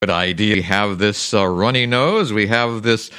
Good idea. We have this runny nose. We have this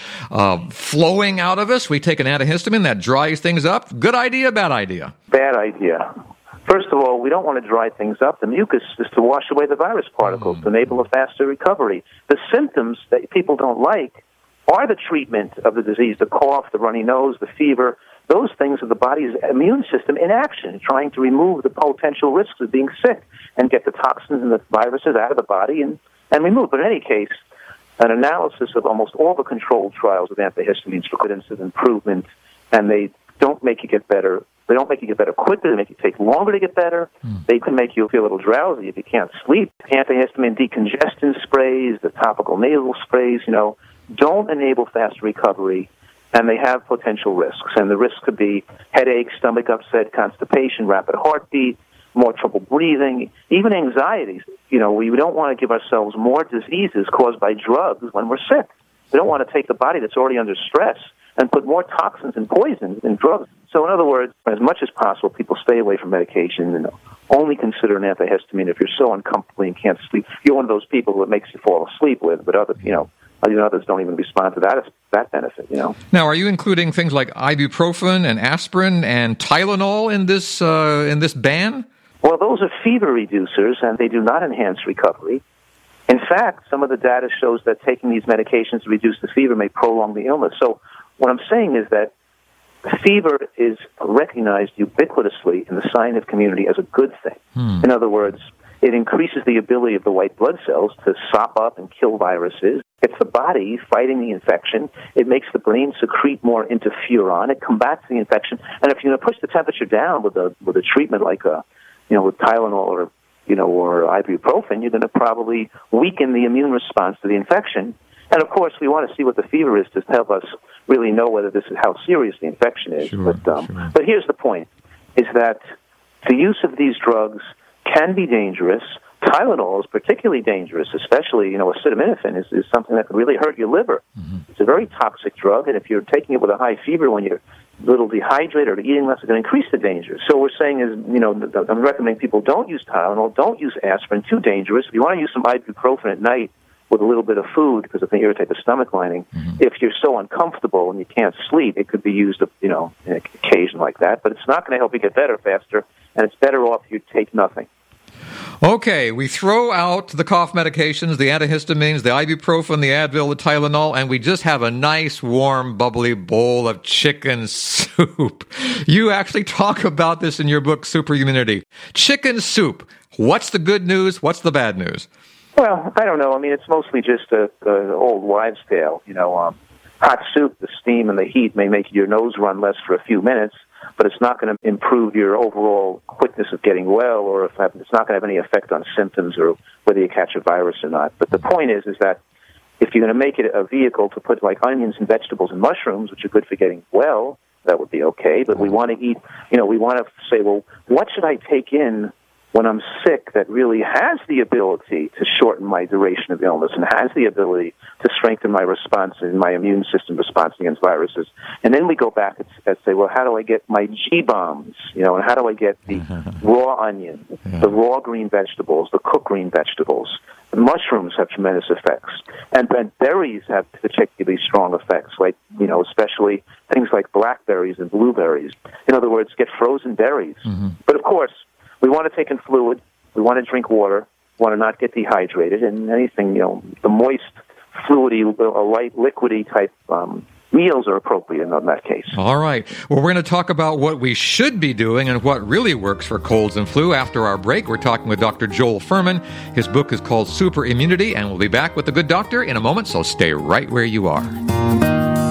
flowing out of us. We take an antihistamine that dries things up. Good idea, bad idea? Bad idea. First of all, we don't want to dry things up. The mucus is to wash away the virus particles to enable a faster recovery. The symptoms that people don't like are the treatment of the disease, the cough, the runny nose, the fever. Those things are the body's immune system in action, trying to remove the potential risks of being sick and get the toxins and the viruses out of the body and remove. But in any case, an analysis of almost all the controlled trials of antihistamines for evidence of improvement, and they don't make you get better. They don't make you get better quickly. They make you take longer to get better. They can make you feel a little drowsy if you can't sleep. Antihistamine decongestant sprays, the topical nasal sprays, don't enable fast recovery, and they have potential risks. And the risks could be headache, stomach upset, constipation, rapid heartbeat, more trouble breathing, even anxiety. We don't want to give ourselves more diseases caused by drugs when we're sick. We don't want to take the body that's already under stress and put more toxins and poisons in drugs. So in other words, as much as possible, people stay away from medication and only consider an antihistamine if you're so uncomfortable and can't sleep. You're one of those people who it makes you fall asleep with, but others, others don't even respond to that benefit, Now, are you including things like ibuprofen and aspirin and Tylenol in this ban? Well, those are fever reducers, and they do not enhance recovery. In fact, some of the data shows that taking these medications to reduce the fever may prolong the illness. So what I'm saying is that fever is recognized ubiquitously in the scientific community as a good thing. In other words, it increases the ability of the white blood cells to sop up and kill viruses. It's the body fighting the infection. It makes the brain secrete more interferon. It combats the infection. And if you're going to push the temperature down with a treatment like with Tylenol or ibuprofen, you're going to probably weaken the immune response to the infection. And of course, we want to see what the fever is to help us really know whether this is how serious the infection is. Sure. But here's the point: is that the use of these drugs can be dangerous. Tylenol is particularly dangerous, especially, acetaminophen is something that could really hurt your liver. It's a very toxic drug, and if you're taking it with a high fever when you're a little dehydrated or eating less, it's going to increase the danger. So what we're saying is, I'm recommending people don't use Tylenol, don't use aspirin, too dangerous. If you want to use some ibuprofen at night with a little bit of food, because it can irritate the stomach lining, if you're so uncomfortable and you can't sleep, it could be used, in an occasion like that. But it's not going to help you get better faster, and it's better off if you take nothing. Okay, we throw out the cough medications, the antihistamines, the ibuprofen, the Advil, the Tylenol, and we just have a nice, warm, bubbly bowl of chicken soup. You actually talk about this in your book, Superimmunity. Chicken soup. What's the good news? What's the bad news? Well, I don't know. I mean, it's mostly just an old wives' tale. Hot soup, the steam and the heat may make your nose run less for a few minutes, but it's not going to improve your overall quickness of getting well, or it's not going to have any effect on symptoms or whether you catch a virus or not. But the point is that if you're going to make it a vehicle to put like onions and vegetables and mushrooms, which are good for getting well, that would be okay. But we want to eat, we want to say, well, what should I take in when I'm sick that really has the ability to shorten my duration of illness and has the ability to strengthen my response and my immune system response against viruses? And then we go back and say, well, how do I get my G-bombs? And how do I get the raw onion, the raw green vegetables, the cooked green vegetables? The mushrooms have tremendous effects. And berries have particularly strong effects, like, especially things like blackberries and blueberries. In other words, get frozen berries. But of course, we want to take in fluid. We want to drink water. We want to not get dehydrated. And anything, the moist, fluidy, light, liquidy type meals are appropriate in that case. All right. Well, we're going to talk about what we should be doing and what really works for colds and flu. After our break, we're talking with Dr. Joel Fuhrman. His book is called Superimmunity, and we'll be back with the good doctor in a moment, so stay right where you are.